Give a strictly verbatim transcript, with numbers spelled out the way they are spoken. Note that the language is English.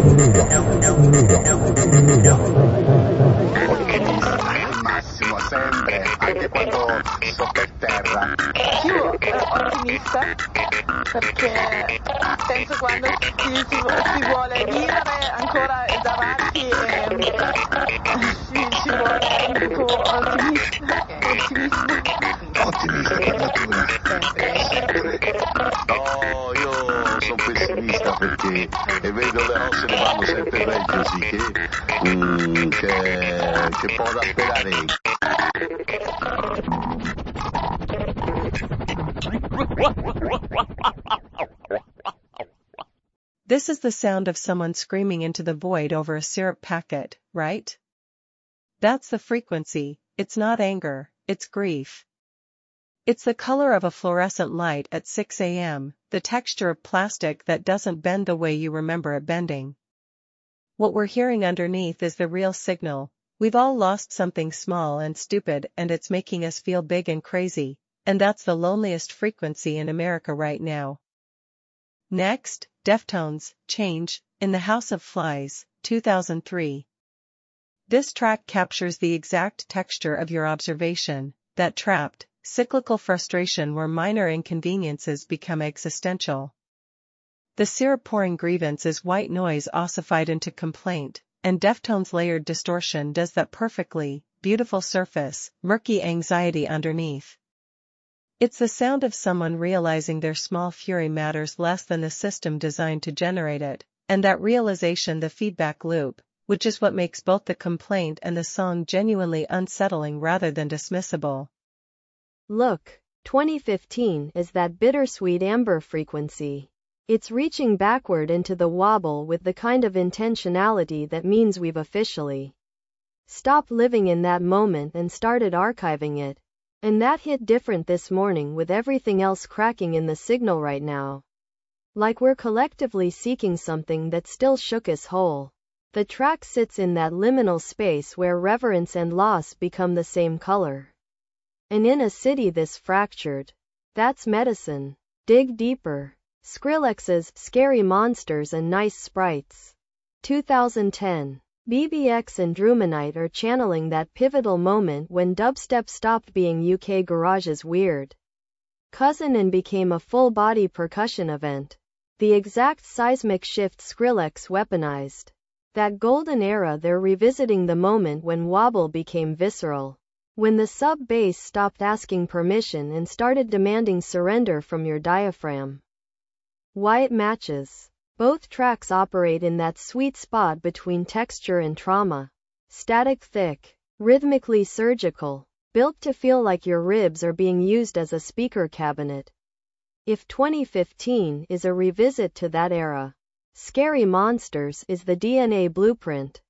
Massimo, sempre, anche quando sto per terra. Più eh, ottimista, perché penso quando si, si, si vuole vivere ancora davanti e si, ci vuole un po' ottimista, ottimismo. Ottimista per natura. No, io sono pessimista perché e vedo le cose che vanno sempre peggio, sì, che, mm, che, che può da sperare. This is the sound of someone screaming into the void over a syrup packet, right? That's the frequency. It's not anger, it's grief. It's the color of a fluorescent light at six a m, the texture of plastic that doesn't bend the way you remember it bending. What we're hearing underneath is the real signal. We've all lost something small and stupid and it's making us feel big and crazy, and that's the loneliest frequency in America right now. Next, Deftones, Change, in the House of Flies, two thousand three. This track captures the exact texture of your observation, that trapped, cyclical frustration where minor inconveniences become existential. The syrup-pouring grievance is white noise ossified into complaint, and Deftones' layered distortion does that perfectly, beautiful surface, murky anxiety underneath. It's the sound of someone realizing their small fury matters less than the system designed to generate it, and that realization the feedback loop, which is what makes both the complaint and the song genuinely unsettling rather than dismissible. Look, twenty fifteen is that bittersweet amber frequency. It's reaching backward into the wobble with the kind of intentionality that means we've officially stopped living in that moment and started archiving it. And that hit different this morning with everything else cracking in the signal right now. Like we're collectively seeking something that still shook us whole. The track sits in that liminal space where reverence and loss become the same color. And in a city this fractured, that's medicine. Dig deeper. Skrillex's Scary Monsters and Nice Sprites. two thousand ten. B B X and Drumanite are channeling that pivotal moment when dubstep stopped being U K garage's weird cousin and became a full-body percussion event. The exact seismic shift Skrillex weaponized. That golden era they're revisiting the moment when wobble became visceral. When the sub-bass stopped asking permission and started demanding surrender from your diaphragm. Why it matches. Both tracks operate in that sweet spot between texture and trauma. Static thick, rhythmically surgical, built to feel like your ribs are being used as a speaker cabinet. If twenty fifteen is a revisit to that era, Scary Monsters is the D N A blueprint.